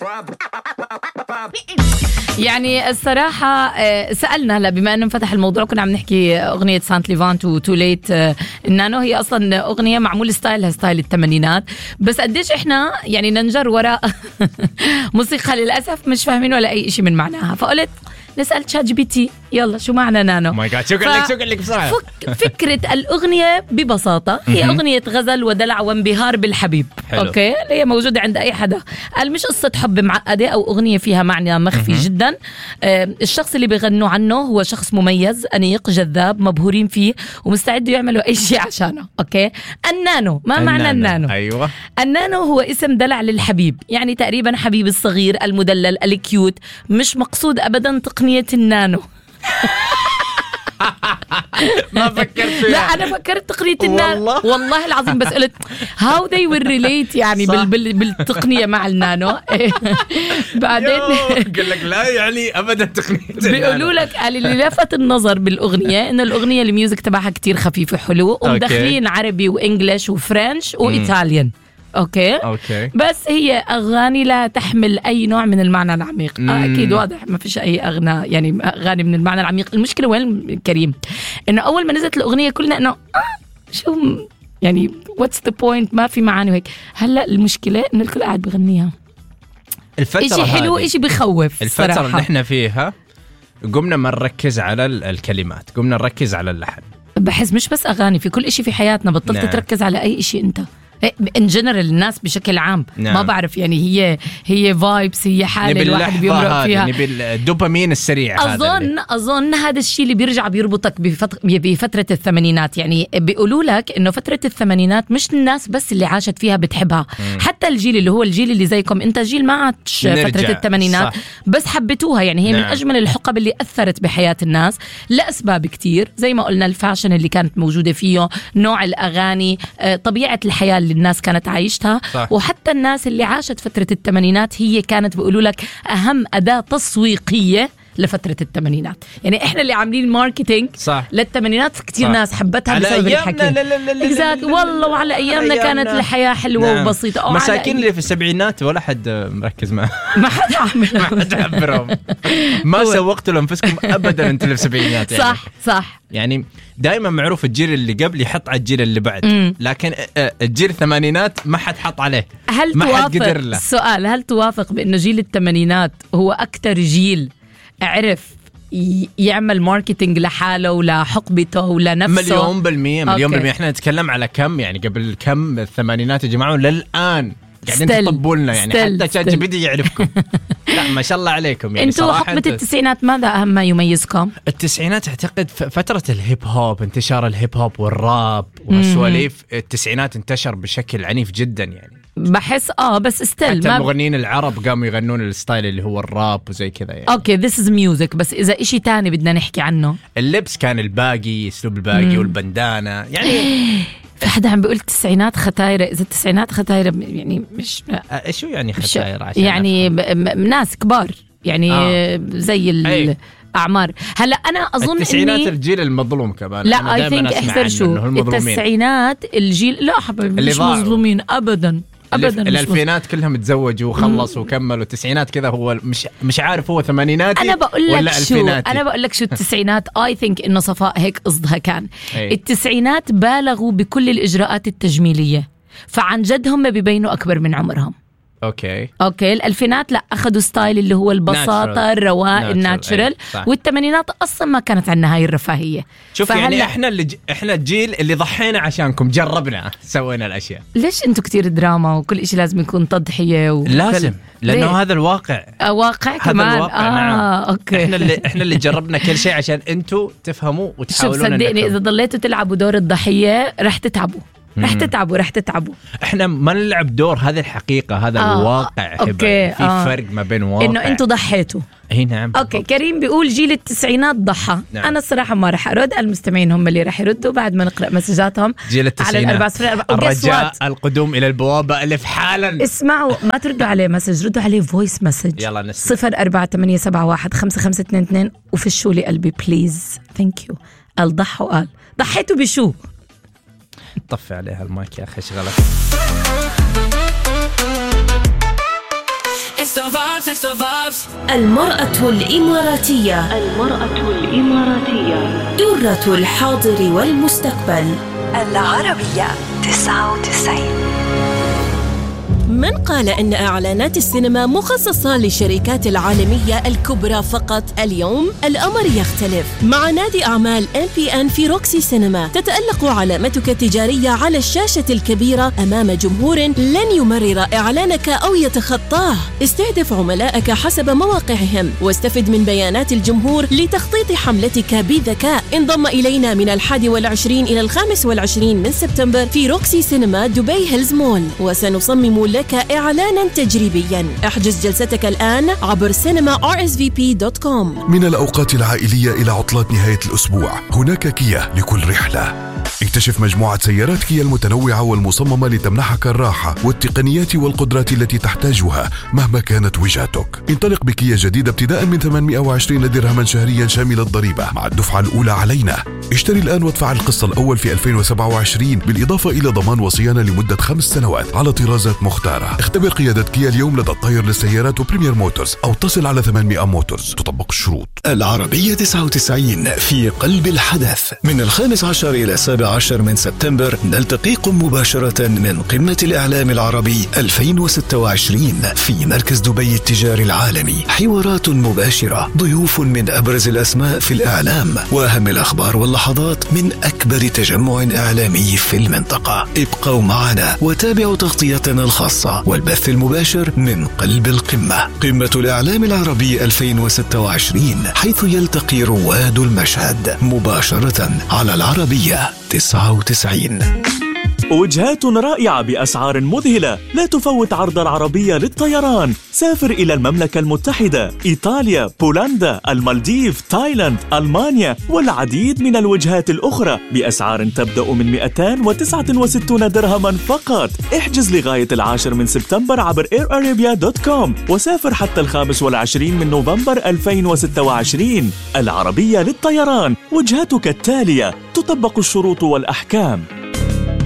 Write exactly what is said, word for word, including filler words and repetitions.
يعني الصراحة سألنا هلا بما أنه انفتح الموضوع، كنا عم نحكي أغنية سانت ليفانت وتو ليت النانو، هي أصلا أغنية معمول ستايلها ستايل الثمانينات، بس قديش إحنا يعني ننجر وراء موسيقى للأسف مش فاهمين ولا أي شيء من معناها. فقلت نسأل تشات جي بي تي يلا شو معنى نانو. ماي جاد شو قال لك شو قال لك بصراحة. فكرة الأغنية ببساطة هي أغنية غزل ودلع وانبهار بالحبيب. حلو. أوكي هي موجودة عند أي حدا. قال مش قصة حب معقدة أو أغنية فيها معنى مخفي مم. جدا. آه الشخص اللي بيغنوا عنه هو شخص مميز أنيق جذاب مبهورين فيه ومستعدوا يعملوا أي شيء عشانه. أوكي النانو ما النانو. معنى النانو؟ أيوة. النانو هو اسم دلع للحبيب، يعني تقريبا حبيب الصغير المدلل الكيوت، مش مقصود أبدا تقنية النانو. ما فكرت فيها. لا أنا فكرت تقنية النانو والله, والله العظيم، بس قلت how they will relate يعني بال بال بالتقنية مع النانو. بعدين قال لك لا يعني أبدا تقنية بيقولوا لك قال اللي لفت النظر بالأغنية إن الأغنية الميوزك تبعها كتير خفيف وحلو ومدخلين عربي وإنجليش وفرنش وإيطاليان. أوكي. أوكي بس هي أغاني لا تحمل أي نوع من المعنى العميق. آه أكيد واضح ما فيش أي أغنى يعني أغاني من المعنى العميق. المشكلة وين كريم إنه أول ما نزلت الأغنية كلنا إنه آه شو يعني what's the point ما في معاني وهيك. هلأ المشكلة إنه الكل قاعد بغنيها. الفترة إشي حلو إشي بخوف. الفترة صراحة. اللي إحنا فيها قمنا ما نركز على الكلمات، قمنا نركز على اللحن. بحس مش بس أغاني، في كل إشي في حياتنا بطلت نعم. تركز على أي إشي أنت ان جنرال الناس بشكل عام. نعم. ما بعرف يعني هي هي فايبس، هي حاله الواحد بيمرق فيها، نبي الدوبامين السريع. اظن هذا اظن هذا الشيء اللي بيرجع بيربطك بفتره بفتره الثمانينات. يعني بيقولوا لك انه فتره الثمانينات مش الناس بس اللي عاشت فيها بتحبها، مم. حتى الجيل اللي هو الجيل اللي زيكم انت جيل ما عادش فتره الثمانينات بس حبيتوها. يعني هي نعم. من اجمل الحقب اللي اثرت بحياه الناس لاسباب كتير، زي ما قلنا الفاشن اللي كانت موجوده فيه، نوع الاغاني، طبيعه الحياه اللي الناس كانت عايشتها. صح. وحتى الناس اللي عاشت فترة الثمانينات هي كانت بيقولوا لك أهم أداة تسويقية لفترة الثمانينات. يعني إحنا اللي عاملين ماركتينج للثمانينات كتير ناس حبتها بسبب الحكي. إكزاكت والله. وعلى أيامنا كانت الحياة حلوة نعم. وبسيطة. مساكين اللي في السبعينات ولا حد مركز معه. ما حد عمل ما حد عبرهم. ما سوقتوا لأنفسكم أبدا أنت اللي في السبعينات. يعني. صح صح. يعني دائما معروف الجيل اللي قبل يحط على الجيل اللي بعد. مم. لكن الجيل الثمانينات ما حد حط عليه. هل ما توافق حد قدر له. السؤال هل توافق بأنه جيل الثمانينات هو أكتر جيل عرف يعمل ماركتينج لحاله ولا حقبته ولا نفسه؟ مليون بالمية مليون بالمية. احنا نتكلم على كم يعني قبل كم الثمانينات يا جماعة للآن قاعدين تطبوا لنا يعني ستيل حتى شات جي بي تي يعرفكم. لا ما شاء الله عليكم يعني. انتوا حقبة التسعينات ماذا أهم ما يميزكم؟ التسعينات اعتقد فترة الهيب هوب، انتشار الهيب هوب والراب وهالسواليف. التسعينات انتشر بشكل عنيف جدا يعني. بحس اه بس ستيل حتى المغنيين العرب قاموا يغنون الستايل اللي هو الراب وزي كذا يعني. اوكي this is music. بس اذا اشي تاني بدنا نحكي عنه، اللبس كان الباقي، اسلوب الباقي مم. والبندانة يعني. في حدا عم بيقول التسعينات ختايرة. إذا التسعينات ختايرة يعني مش أه شو يعني ختايرة؟ عشان يعني ناس كبار يعني آه. زي الأعمار. هلا أنا أظن التسعينات إني الجيل المظلوم كمان. لا أي ثينك إحسر شو التسعينات الجيل لا حبيبي مش مظلومين أبدا أبداً. الألفينات كلهم تزوجوا وخلصوا وكملوا. التسعينات كذا هو مش مش عارف هو ثمانيناتي أنا بقول لك شو ألفيناتي. أنا بقول لك شو التسعينات آي ثينك إنه صفاء هيك قصدها كان. هي. التسعينات بالغوا بكل الإجراءات التجميلية، فعن جد هم بيبينوا أكبر من عمرهم. اوكي اوكي الالفينات لا اخذوا ستايل اللي هو البساطه الرواء الناتشرال. والثمانينات اصلا ما كانت عندنا هاي الرفاهيه. شوف يعني احنا اللي ج... احنا الجيل اللي ضحينا عشانكم، جربنا سوينا الاشياء. ليش انتم كتير دراما وكل إشي لازم يكون تضحيه و... لازم لانه ليه؟ هذا الواقع. آه واقع كمان. الواقع. آه نعم. اوكي احنا اللي احنا اللي جربنا كل شيء عشان انتم تفهموا وتحاولون. شوف صدقني اذا ضليتوا تلعبوا دور الضحيه رح تتعبوا رح تتعبوا رح تتعبوا. احنا ما نلعب دور، هذه الحقيقة، هذا آه. الواقع. أوكي. في آه. فرق ما بين واقع انه انتوا ضحيتوا. اي نعم. اوكي كريم بيقول جيل التسعينات ضحى. نعم. انا الصراحة ما رح ارد، المستمعين هم اللي رح يردوا بعد ما نقرأ مسجاتهم. جيل التسعينات على الرجاء القدوم الى البوابة الف حالا. اسمعوا ما تردوا عليه مسج، ردوا عليه فويس مسج. يلا نسمع. صفر أربعة ثمانية سبعة واحد خمسة خمسة اثنين اثنين وفشوا لي قلبي بليز. ثانك يو. قال ضحوا، قال ضحيتوا بشو؟ طفي عليها المايك يا أخي شغلك. المرأة الإماراتية المرأة الإماراتية درة الحاضر والمستقبل. العربية تسعة وتسعين. من قال إن إعلانات السينما مخصصة للشركات العالمية الكبرى فقط؟ اليوم الأمر يختلف. مع نادي أعمال إم بي إن في روكسي سينما تتألق علامتك التجارية على الشاشة الكبيرة أمام جمهور لن يمرر إعلانك أو يتخطاه. استهدف عملائك حسب مواقعهم واستفد من بيانات الجمهور لتخطيط حملتك بذكاء. انضم إلينا من الحادي والعشرين إلى الخامس والعشرين من سبتمبر في روكسي سينما دبي هيلز مول، وسنصمم لك إعلانا تجريبيا. احجز جلستك الآن عبر سينما آر إس في بي دوت كوم. من الأوقات العائلية إلى عطلات نهاية الأسبوع، هناك كيا لكل رحلة. اكتشف مجموعة سيارات كيا المتنوعة والمصممة لتمنحك الراحة والتقنيات والقدرات التي تحتاجها مهما كانت وجهتك. انطلق بكيا جديدة ابتداء من ثمانمائة وعشرين درهما شهريا شامل الضريبة مع الدفعة الأولى علينا. اشتري الآن وادفع القسط الأول في ألفين وسبعة وعشرين بالإضافة إلى ضمان وصيانة لمدة خمس سنوات على طرازات مختارة. اختبر قيادة كيا اليوم لدى الطير للسيارات وبريمير موتورز أو اتصل على ثمانمائة موتورز. تطبق الشروط. العربية تسعة وتسعين في قلب الحدث. من الخامس عشر إلى السابع عشر من سبتمبر نلتقيكم مباشرة من قمة الإعلام العربي ألفين وستة وعشرين في مركز دبي التجاري العالمي. حوارات مباشرة، ضيوف من أبرز الأسماء في الإعلام، وأهم الأخبار واللحظات من أكبر تجمع إعلامي في المنطقة. ابقوا معنا وتابعوا تغطيتنا الخاصة والبث المباشر من قلب القمة. قمة الإعلام العربي ألفين وستة وعشرين، حيث يلتقي رواد المشهد مباشرة على العربية تسعة وتسعين. وجهات رائعة بأسعار مذهلة. لا تفوت عرض العربية للطيران. سافر إلى المملكة المتحدة، إيطاليا، بولندا، المالديف، تايلاند، ألمانيا والعديد من الوجهات الأخرى بأسعار تبدأ من مئتين وتسعة وستين درهما فقط. احجز لغاية العاشر من سبتمبر عبر إير أرابيا دوت كوم وسافر حتى الخامس والعشرين من نوفمبر ألفين وستة وعشرين. العربية للطيران، وجهتك التالية، تطبق الشروط والأحكام.